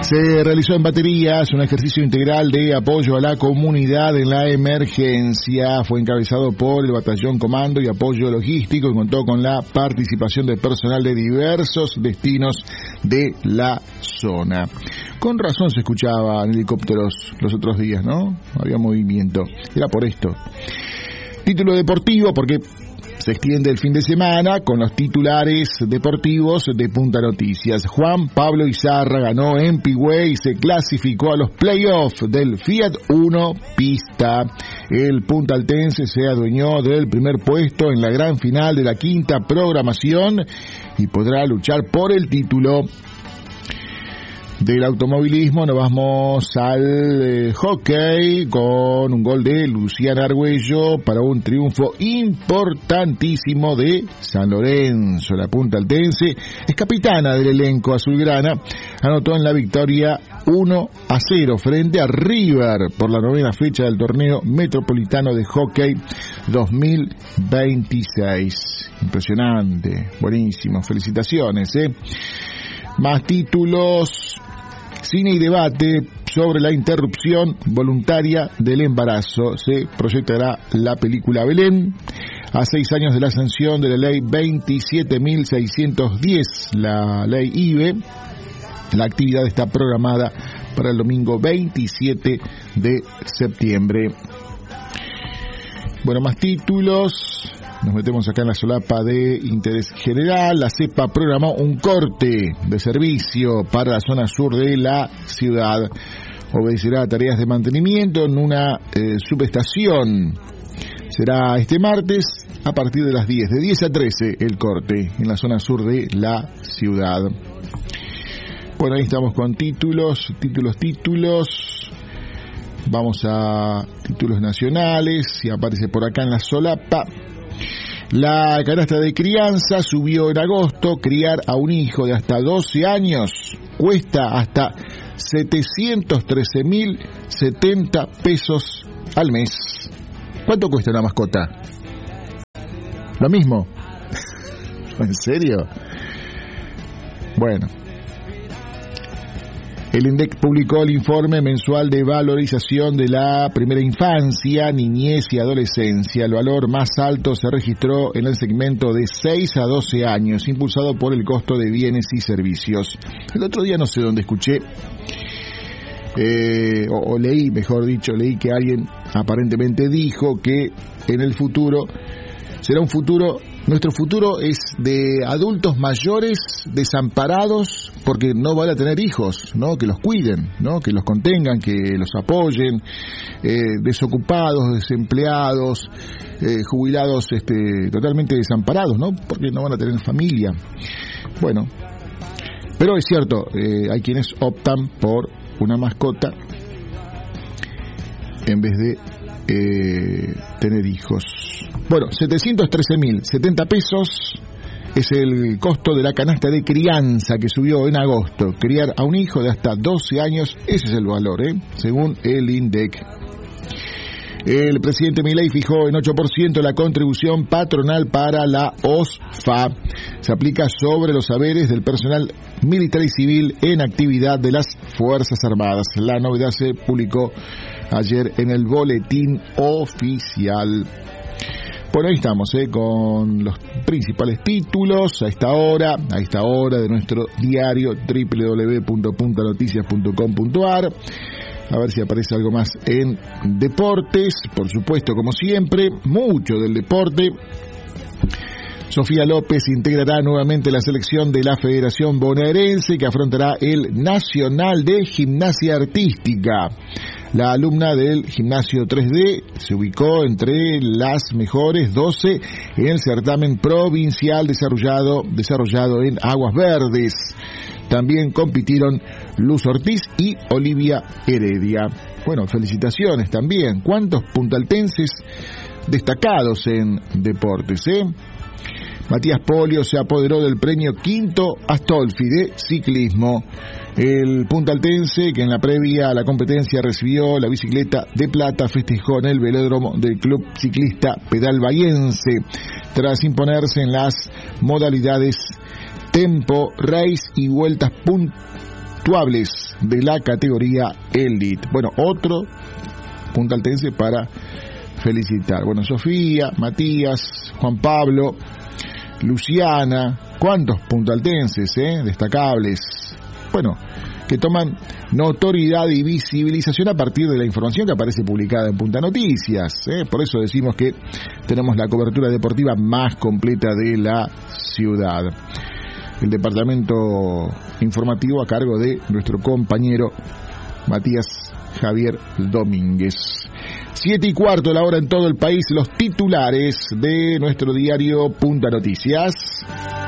Se realizó en Baterías un ejercicio integral de apoyo a la comunidad en la emergencia. Fue encabezado por el Batallón Comando y Apoyo Logístico y contó con la participación de personal de diversos destinos de la zona. Con razón se escuchaban helicópteros los otros días, ¿no? Había movimiento. Era por esto. Título deportivo, porque se extiende el fin de semana con los titulares deportivos de Punta Noticias. Juan Pablo Izarra ganó en Pigüey y se clasificó a los playoffs del Fiat Uno Pista. El puntaltense se adueñó del primer puesto en la gran final de la quinta programación y podrá luchar por el título. Del automovilismo nos vamos al hockey con un gol de Luciana Argüello para un triunfo importantísimo de San Lorenzo. La puntaltense es capitana del elenco azulgrana, anotó en la victoria 1-0 frente a River por la 9ª fecha del torneo metropolitano de hockey 2026. Impresionante, buenísimo, felicitaciones, Más títulos. Cine y debate sobre la interrupción voluntaria del embarazo. Se proyectará la película Belén a 6 años de la sanción de la ley 27.610, la ley IBE. La actividad está programada para el domingo 27 de septiembre. Bueno, más títulos. Nos metemos acá en la solapa de interés general. La CEPA programó un corte de servicio para la zona sur de la ciudad. Obedecerá a tareas de mantenimiento en una subestación. Será este martes a partir de las 10, de 10 a 13 el corte en la zona sur de la ciudad. Bueno, ahí estamos con títulos. Vamos a títulos nacionales. Si aparece por acá en la solapa. La canasta de crianza subió en agosto. Criar a un hijo de hasta 12 años cuesta hasta 713.070 pesos al mes. ¿Cuánto cuesta una mascota? ¿Lo mismo? ¿En serio? Bueno. El INDEC publicó el informe mensual de valorización de la primera infancia, niñez y adolescencia. El valor más alto se registró en el segmento de 6 a 12 años, impulsado por el costo de bienes y servicios. El otro día no sé dónde escuché, leí que alguien aparentemente dijo que en el futuro será un futuro. Nuestro futuro es de adultos mayores desamparados porque no van a tener hijos, ¿no? Que los cuiden, ¿no? Que los contengan, que los apoyen, desocupados, desempleados, jubilados, totalmente desamparados, ¿no? Porque no van a tener familia. Bueno, pero es cierto, hay quienes optan por una mascota en vez de tener hijos. Bueno, 713.070 pesos es el costo de la canasta de crianza que subió en agosto. Criar a un hijo de hasta 12 años, ese es el valor, según el INDEC. El presidente Milei fijó en 8% la contribución patronal para la OSFA. Se aplica sobre los haberes del personal militar y civil en actividad de las Fuerzas Armadas. La novedad se publicó ayer en el boletín oficial. Bueno, ahí estamos con los principales títulos a esta hora de nuestro diario www.puntanoticias.com.ar. A ver si aparece algo más en deportes. Por supuesto, como siempre, mucho del deporte. Sofía López integrará nuevamente la selección de la Federación Bonaerense que afrontará el Nacional de Gimnasia Artística. La alumna del gimnasio 3D se ubicó entre las mejores 12 en el certamen provincial desarrollado en Aguas Verdes. También compitieron Luz Ortiz y Olivia Heredia. Bueno, felicitaciones también. ¿Cuántos puntaltenses destacados en deportes, Matías Polio se apoderó del premio Quinto Astolfi de ciclismo. El puntaltense, que en la previa a la competencia recibió la bicicleta de plata, festejó en el velódromo del Club Ciclista Pedal Bahiense, tras imponerse en las modalidades Tempo, Race y vueltas puntuales puntuables de la categoría Elite. Bueno, otro puntaltense para felicitar. Bueno, Sofía, Matías, Juan Pablo, Luciana, ¿cuántos puntaltenses, destacables? Bueno, que toman notoriedad y visibilización a partir de la información que aparece publicada en Punta Noticias. Por eso decimos que tenemos la cobertura deportiva más completa de la ciudad. El departamento informativo a cargo de nuestro compañero Matías Javier Domínguez. 7:15 la hora en todo el país, los titulares de nuestro diario Punta Noticias.